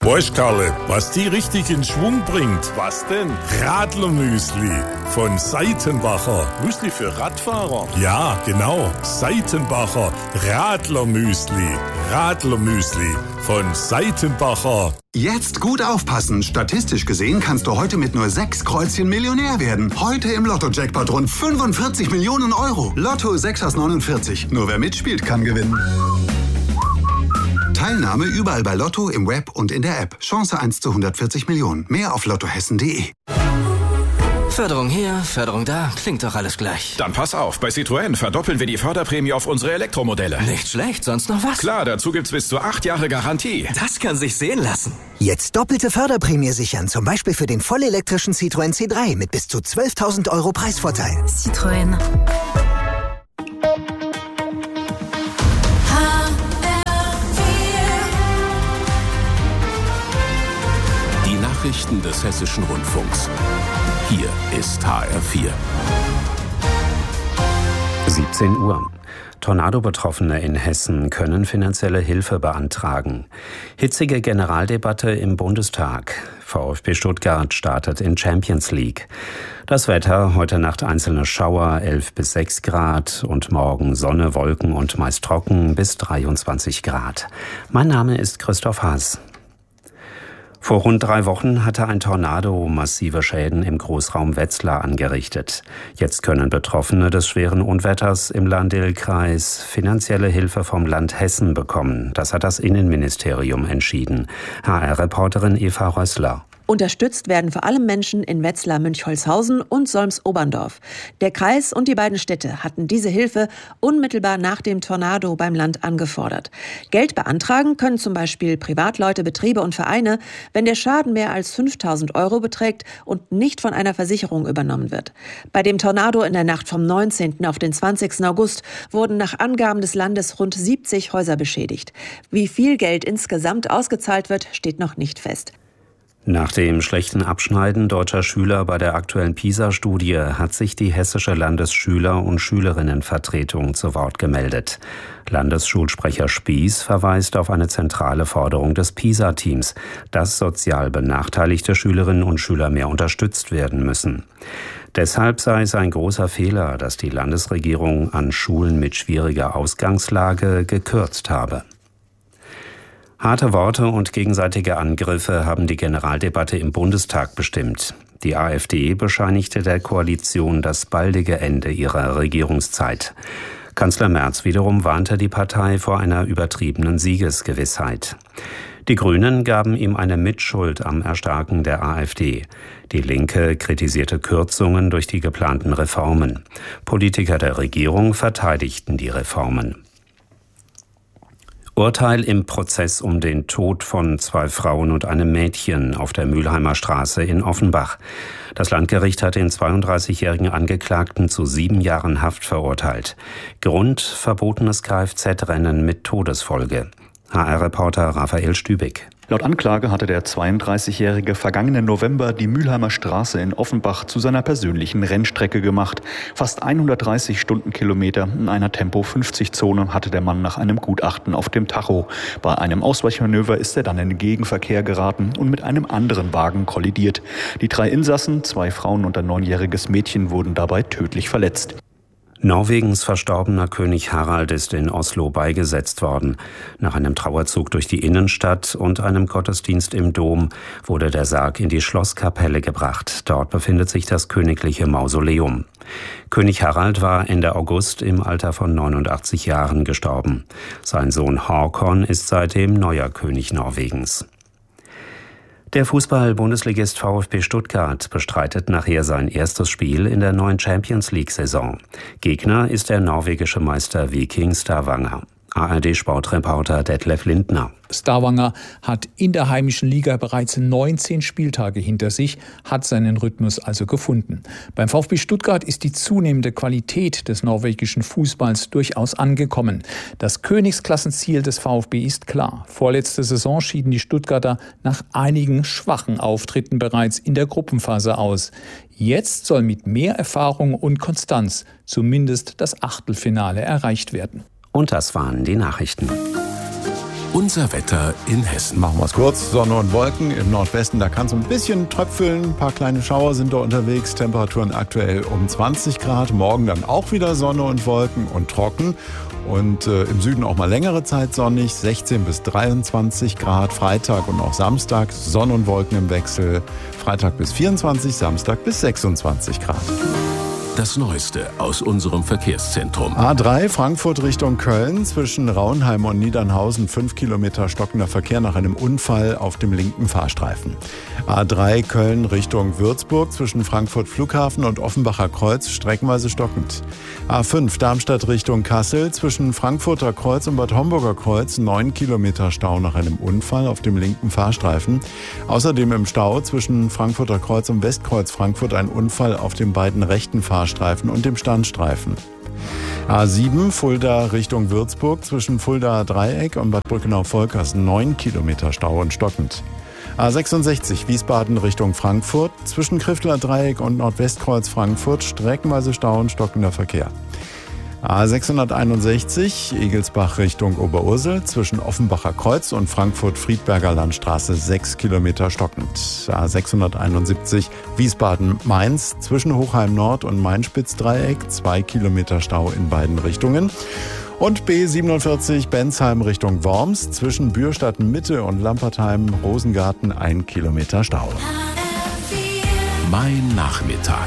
Weißt, Karle, was die richtig in Schwung bringt? Was denn? Radlermüsli von Seitenbacher. Müsli für Radfahrer? Ja, genau. Seitenbacher Radlermüsli. Radlermüsli von Seitenbacher. Jetzt gut aufpassen. Statistisch gesehen kannst du heute mit nur 6 Kreuzchen Millionär werden. Heute im Lotto-Jackpot rund 45 Millionen Euro. Lotto 6 aus 49. Nur wer mitspielt, kann gewinnen. Teilnahme überall bei Lotto, im Web und in der App. Chance 1 zu 140 Millionen. Mehr auf lottohessen.de. Förderung hier, Förderung da, klingt doch alles gleich. Dann pass auf, bei Citroën verdoppeln wir die Förderprämie auf unsere Elektromodelle. Nicht schlecht, sonst noch was? Klar, dazu gibt's bis zu 8 Jahre Garantie. Das kann sich sehen lassen. Jetzt doppelte Förderprämie sichern, zum Beispiel für den vollelektrischen Citroën C3 mit bis zu 12.000 € Preisvorteil. Citroën. Die Nachrichten des Hessischen Rundfunks. Hier ist HR4. 17 Uhr. Tornado-Betroffene in Hessen können finanzielle Hilfe beantragen. Hitzige Generaldebatte im Bundestag. VfB Stuttgart startet in Champions League. Das Wetter, heute Nacht einzelne Schauer, 11 bis 6 Grad und morgen Sonne, Wolken und meist trocken bis 23 Grad. Mein Name ist Christoph Haas. Vor rund 3 Wochen hatte ein Tornado massive Schäden im Großraum Wetzlar angerichtet. Jetzt können Betroffene des schweren Unwetters im Lahn-Dill-Kreis finanzielle Hilfe vom Land Hessen bekommen. Das hat das Innenministerium entschieden. HR-Reporterin Eva Rössler. Unterstützt werden vor allem Menschen in Wetzlar-Münchholzhausen und Solms-Oberndorf. Der Kreis und die beiden Städte hatten diese Hilfe unmittelbar nach dem Tornado beim Land angefordert. Geld beantragen können zum Beispiel Privatleute, Betriebe und Vereine, wenn der Schaden mehr als 5.000 € beträgt und nicht von einer Versicherung übernommen wird. Bei dem Tornado in der Nacht vom 19. auf den 20. August wurden nach Angaben des Landes rund 70 Häuser beschädigt. Wie viel Geld insgesamt ausgezahlt wird, steht noch nicht fest. Nach dem schlechten Abschneiden deutscher Schüler bei der aktuellen PISA-Studie hat sich die hessische Landesschüler- und Schülerinnenvertretung zu Wort gemeldet. Landesschulsprecher Spieß verweist auf eine zentrale Forderung des PISA-Teams, dass sozial benachteiligte Schülerinnen und Schüler mehr unterstützt werden müssen. Deshalb sei es ein großer Fehler, dass die Landesregierung an Schulen mit schwieriger Ausgangslage gekürzt habe. Harte Worte und gegenseitige Angriffe haben die Generaldebatte im Bundestag bestimmt. Die AfD bescheinigte der Koalition das baldige Ende ihrer Regierungszeit. Kanzler Merz wiederum warnte die Partei vor einer übertriebenen Siegesgewissheit. Die Grünen gaben ihm eine Mitschuld am Erstarken der AfD. Die Linke kritisierte Kürzungen durch die geplanten Reformen. Politiker der Regierung verteidigten die Reformen. Urteil im Prozess um den Tod von 2 Frauen und einem Mädchen auf der Mülheimer Straße in Offenbach. Das Landgericht hat den 32-jährigen Angeklagten zu 7 Jahren Haft verurteilt. Grund: verbotenes Kfz-Rennen mit Todesfolge. HR-Reporter Raphael Stübig. Laut Anklage hatte der 32-Jährige vergangenen November die Mülheimer Straße in Offenbach zu seiner persönlichen Rennstrecke gemacht. Fast 130 Stundenkilometer in einer Tempo-50-Zone hatte der Mann nach einem Gutachten auf dem Tacho. Bei einem Ausweichmanöver ist er dann in den Gegenverkehr geraten und mit einem anderen Wagen kollidiert. Die 3 Insassen, 2 Frauen und ein 9-jähriges Mädchen, wurden dabei tödlich verletzt. Norwegens verstorbener König Harald ist in Oslo beigesetzt worden. Nach einem Trauerzug durch die Innenstadt und einem Gottesdienst im Dom wurde der Sarg in die Schlosskapelle gebracht. Dort befindet sich das königliche Mausoleum. König Harald war Ende August im Alter von 89 Jahren gestorben. Sein Sohn Håkon ist seitdem neuer König Norwegens. Der Fußball-Bundesligist VfB Stuttgart bestreitet nachher sein erstes Spiel in der neuen Champions-League-Saison. Gegner ist der norwegische Meister Viking Stavanger. ARD-Sportreporter Detlef Lindner. Stavanger hat in der heimischen Liga bereits 19 Spieltage hinter sich, hat seinen Rhythmus also gefunden. Beim VfB Stuttgart ist die zunehmende Qualität des norwegischen Fußballs durchaus angekommen. Das Königsklassenziel des VfB ist klar. Vorletzte Saison schieden die Stuttgarter nach einigen schwachen Auftritten bereits in der Gruppenphase aus. Jetzt soll mit mehr Erfahrung und Konstanz zumindest das Achtelfinale erreicht werden. Und das waren die Nachrichten. Unser Wetter in Hessen. Machen wir es kurz. Sonne und Wolken im Nordwesten. Da kann es ein bisschen tröpfeln. Ein paar kleine Schauer sind da unterwegs. Temperaturen aktuell um 20 Grad. Morgen dann auch wieder Sonne und Wolken und trocken. Und im Süden auch mal längere Zeit sonnig. 16 bis 23 Grad. Freitag und auch Samstag Sonne und Wolken im Wechsel. Freitag bis 24, Samstag bis 26 Grad. Das Neueste aus unserem Verkehrszentrum. A3 Frankfurt Richtung Köln. Zwischen Raunheim und Niedernhausen 5 Kilometer stockender Verkehr nach einem Unfall auf dem linken Fahrstreifen. A3 Köln Richtung Würzburg. Zwischen Frankfurt Flughafen und Offenbacher Kreuz streckenweise stockend. A5 Darmstadt Richtung Kassel. Zwischen Frankfurter Kreuz und Bad Homburger Kreuz 9 Kilometer Stau nach einem Unfall auf dem linken Fahrstreifen. Außerdem im Stau zwischen Frankfurter Kreuz und Westkreuz Frankfurt ein Unfall auf den beiden rechten Fahrstreifen und dem Standstreifen. A7 Fulda Richtung Würzburg. Zwischen Fuldaer Dreieck und Bad Brückenau-Volkers 9 Kilometer Stau und stockend. A66 Wiesbaden Richtung Frankfurt. Zwischen Krifteler Dreieck und Nordwestkreuz Frankfurt streckenweise Stau und stockender Verkehr. A661 Egelsbach Richtung Oberursel. Zwischen Offenbacher Kreuz und Frankfurt-Friedberger Landstraße 6 Kilometer stockend. A671 Wiesbaden-Mainz. Zwischen Hochheim Nord und Mainspitz-Dreieck 2 Kilometer Stau in beiden Richtungen. Und B47 Bensheim Richtung Worms. Zwischen Bürstadt-Mitte und Lampertheim-Rosengarten 1 Kilometer Stau. Mein Nachmittag.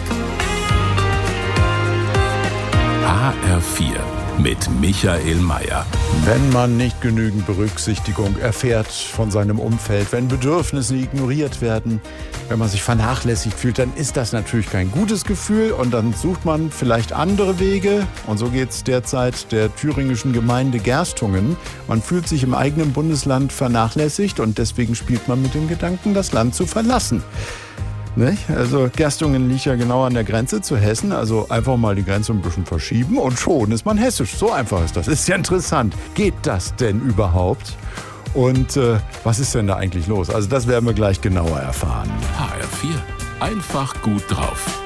HR4 mit Michael Mayer. Wenn man nicht genügend Berücksichtigung erfährt von seinem Umfeld, wenn Bedürfnisse ignoriert werden, wenn man sich vernachlässigt fühlt, dann ist das natürlich kein gutes Gefühl und dann sucht man vielleicht andere Wege. Und so geht es derzeit der thüringischen Gemeinde Gerstungen. Man fühlt sich im eigenen Bundesland vernachlässigt und deswegen spielt man mit dem Gedanken, das Land zu verlassen. Nicht? Also Gerstungen liegt ja genau an der Grenze zu Hessen, also einfach mal die Grenze ein bisschen verschieben und schon ist man hessisch. So einfach ist das. Ist ja interessant. Geht das denn überhaupt? Und was ist denn da eigentlich los? Also das werden wir gleich genauer erfahren. HR4. Einfach gut drauf.